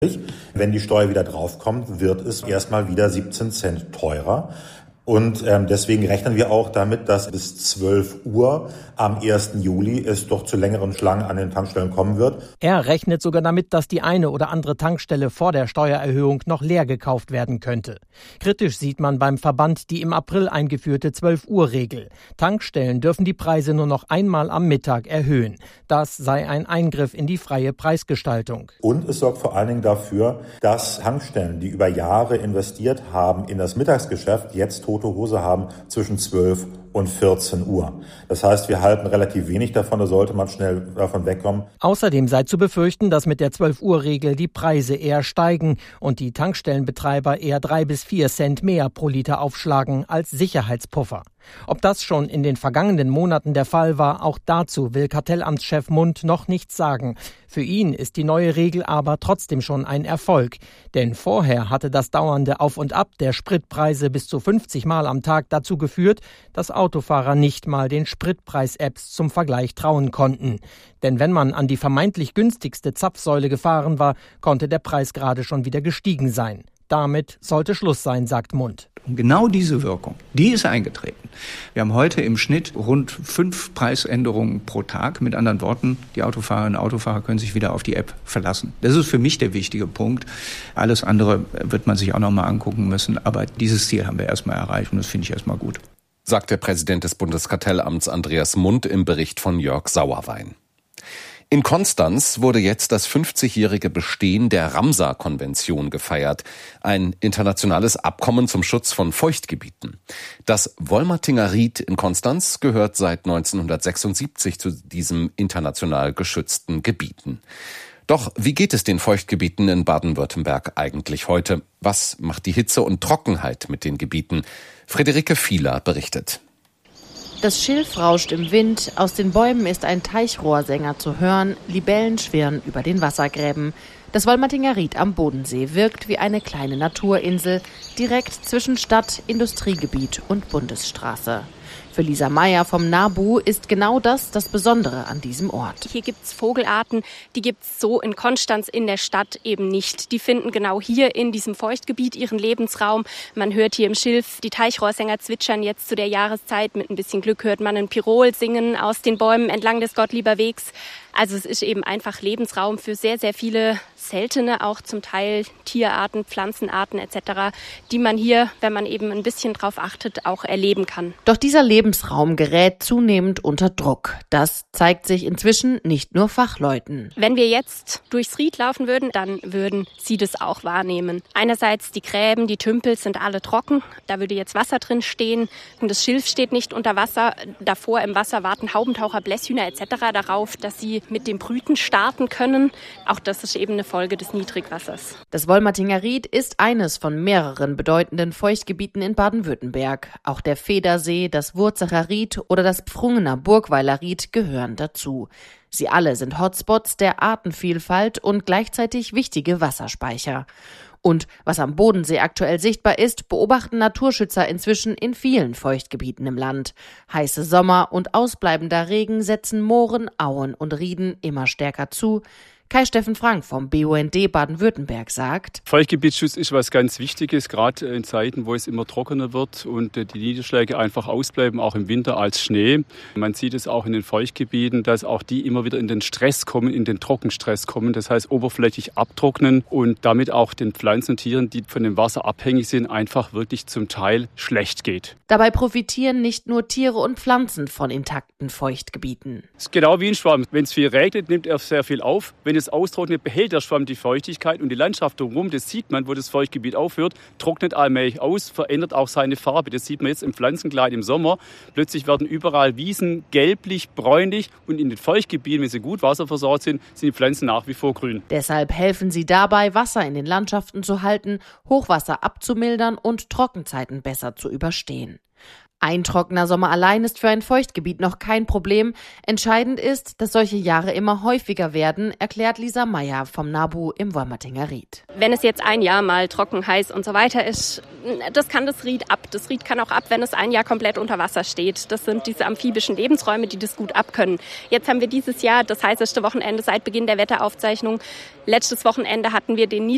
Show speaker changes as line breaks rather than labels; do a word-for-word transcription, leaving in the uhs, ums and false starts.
Wenn die Steuer wieder draufkommt, wird es erstmal wieder siebzehn Cent teurer. Und ähm, deswegen rechnen wir auch damit, dass bis zwölf Uhr am ersten Juli es doch zu längeren Schlangen an den Tankstellen kommen wird.
Er rechnet sogar damit, dass die eine oder andere Tankstelle vor der Steuererhöhung noch leer gekauft werden könnte. Kritisch sieht man beim Verband die im April eingeführte zwölf Uhr Regel. Tankstellen dürfen die Preise nur noch einmal am Mittag erhöhen. Das sei ein Eingriff in die freie Preisgestaltung.
Und es sorgt vor allen Dingen dafür, dass Tankstellen, die über Jahre investiert haben in das Mittagsgeschäft, jetzt tote Hose haben zwischen zwölf und vierzehn Uhr. Das heißt, wir halten relativ wenig davon, da sollte man schnell davon wegkommen.
Außerdem sei zu befürchten, dass mit der zwölf Uhr Regel die Preise eher steigen und die Tankstellenbetreiber eher drei bis vier Cent mehr pro Liter aufschlagen als Sicherheitspuffer. Ob das schon in den vergangenen Monaten der Fall war, auch dazu will Kartellamtschef Mundt noch nichts sagen. Für ihn ist die neue Regel aber trotzdem schon ein Erfolg. Denn vorher hatte das dauernde Auf und Ab der Spritpreise bis zu fünfzig Mal am Tag dazu geführt, dass Autofahrer nicht mal den Spritpreis-Apps zum Vergleich trauen konnten. Denn wenn man an die vermeintlich günstigste Zapfsäule gefahren war, konnte der Preis gerade schon wieder gestiegen sein. Damit sollte Schluss sein, sagt Mundt.
Und genau diese Wirkung, die ist eingetreten. Wir haben heute im Schnitt rund fünf Preisänderungen pro Tag. Mit anderen Worten, die Autofahrerinnen und Autofahrer können sich wieder auf die App verlassen. Das ist für mich der wichtige Punkt. Alles andere wird man sich auch noch mal angucken müssen. Aber dieses Ziel haben wir erstmal erreicht und das finde ich erstmal gut.
Sagt der Präsident des Bundeskartellamts Andreas Mundt im Bericht von Jörg Sauerwein. In Konstanz wurde jetzt das fünfzigjährige Bestehen der Ramsar-Konvention gefeiert, ein internationales Abkommen zum Schutz von Feuchtgebieten. Das Wolmertinger Ried in Konstanz gehört seit neunzehnhundertsechsundsiebzig zu diesem international geschützten Gebieten. Doch wie geht es den Feuchtgebieten in Baden-Württemberg eigentlich heute? Was macht die Hitze und Trockenheit mit den Gebieten? Friederike Fieler berichtet.
Das Schilf rauscht im Wind, aus den Bäumen ist ein Teichrohrsänger zu hören, Libellen schwirren über den Wassergräben. Das Wolmertinger Ried am Bodensee wirkt wie eine kleine Naturinsel, direkt zwischen Stadt, Industriegebiet und Bundesstraße. Für Lisa Meyer vom NABU ist genau das das Besondere an diesem Ort.
Hier gibt es Vogelarten, die gibt es so in Konstanz in der Stadt eben nicht. Die finden genau hier in diesem Feuchtgebiet ihren Lebensraum. Man hört hier im Schilf die Teichrohrsänger zwitschern jetzt zu der Jahreszeit. Mit ein bisschen Glück hört man ein Pirol singen aus den Bäumen entlang des Gottlieber Wegs. Also es ist eben einfach Lebensraum für sehr, sehr viele seltene, auch zum Teil Tierarten, Pflanzenarten et cetera, die man hier, wenn man eben ein bisschen drauf achtet, auch erleben kann.
Doch dieser Lebensraum gerät zunehmend unter Druck. Das zeigt sich inzwischen nicht nur Fachleuten.
Wenn wir jetzt durchs Ried laufen würden, dann würden Sie das auch wahrnehmen. Einerseits die Gräben, die Tümpel sind alle trocken. Da würde jetzt Wasser drin stehen. Und das Schilf steht nicht unter Wasser. Davor im Wasser warten Haubentaucher, Blässhühner et cetera darauf, dass sie mit dem Brüten starten können. Auch das ist eben eine Folge des Niedrigwassers.
Das Wolmertinger Ried ist eines von mehreren bedeutenden Feuchtgebieten in Baden-Württemberg. Auch der Federsee, das Wurzacher Ried oder das Pfrungener Burgweiler Ried gehören dazu. Sie alle sind Hotspots der Artenvielfalt und gleichzeitig wichtige Wasserspeicher. Und was am Bodensee aktuell sichtbar ist, beobachten Naturschützer inzwischen in vielen Feuchtgebieten im Land. Heiße Sommer und ausbleibender Regen setzen Mooren, Auen und Rieden immer stärker zu. Kai-Steffen Frank vom B U N D Baden-Württemberg sagt:
Feuchtgebietsschutz ist was ganz Wichtiges, gerade in Zeiten, wo es immer trockener wird und die Niederschläge einfach ausbleiben, auch im Winter als Schnee. Man sieht es auch in den Feuchtgebieten, dass auch die immer wieder in den Stress kommen, in den Trockenstress kommen. Das heißt, oberflächlich abtrocknen und damit auch den Pflanzen und Tieren, die von dem Wasser abhängig sind, einfach wirklich zum Teil schlecht geht.
Dabei profitieren nicht nur Tiere und Pflanzen von intakten Feuchtgebieten.
Es ist genau wie ein Schwamm. Wenn es viel regnet, nimmt er sehr viel auf. Wenn es austrocknet, behält der Schwamm die Feuchtigkeit und die Landschaft drumherum, das sieht man, wo das Feuchtgebiet aufhört, trocknet allmählich aus, verändert auch seine Farbe. Das sieht man jetzt im Pflanzenkleid im Sommer. Plötzlich werden überall Wiesen gelblich, bräunlich und in den Feuchtgebieten, wenn sie gut wasserversorgt sind, sind die Pflanzen nach wie vor grün.
Deshalb helfen sie dabei, Wasser in den Landschaften zu halten, Hochwasser abzumildern und Trockenzeiten besser zu überstehen. Ein trockener Sommer allein ist für ein Feuchtgebiet noch kein Problem. Entscheidend ist, dass solche Jahre immer häufiger werden, erklärt Lisa Meyer vom NABU im Wolmertinger Ried.
Wenn es jetzt ein Jahr mal trocken, heiß und so weiter ist, das kann das Ried ab. Das Ried kann auch ab, wenn es ein Jahr komplett unter Wasser steht. Das sind diese amphibischen Lebensräume, die das gut abkönnen. Jetzt haben wir dieses Jahr das heißeste Wochenende seit Beginn der Wetteraufzeichnung. Letztes Wochenende hatten wir den